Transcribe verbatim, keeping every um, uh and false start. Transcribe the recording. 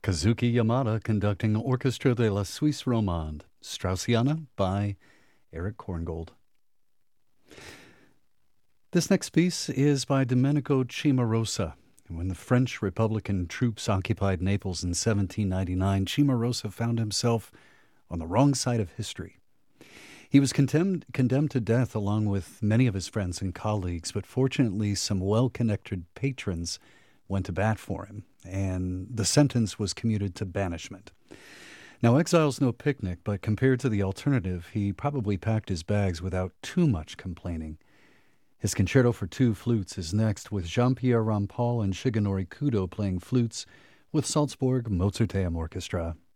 Kazuki Yamada conducting Orchestra de la Suisse Romande, Straussiana by Eric Korngold. This next piece is by Domenico Cimarosa. When the French Republican troops occupied Naples in seventeen ninety-nine, Cimarosa found himself on the wrong side of history. He was condemned, condemned to death along with many of his friends and colleagues, but fortunately some well-connected patrons went to bat for him, and the sentence was commuted to banishment. Now, exile's no picnic, but compared to the alternative, he probably packed his bags without too much complaining. His concerto for two flutes is next, with Jean-Pierre Rampal and Shigenori Kudo playing flutes with Salzburg Mozarteum Orchestra.